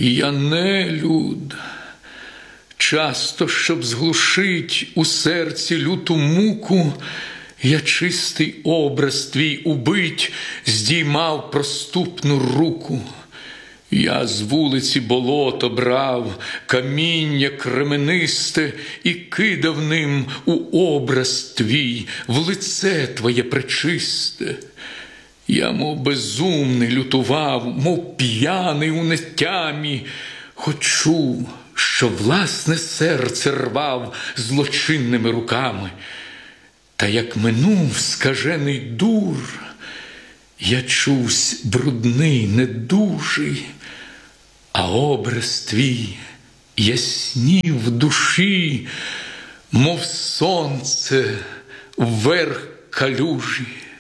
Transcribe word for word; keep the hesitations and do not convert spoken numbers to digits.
Я нелюд. Часто, щоб зглушить у серці люту муку, я чистий образ твій убить здіймав проступну руку. Я з вулиці болото брав, каміння кременисте, і кидав ним у образ твій, в лице твоє пречисте. Я, мов безумний, лютував, мов п'яний у нетямі, хоч чув, що власне серце рвав злочинними руками. Та як минув скажений дур, я чувсь брудний, недужий, а образ твій яснів в душі, мов сонце вверх калюжі.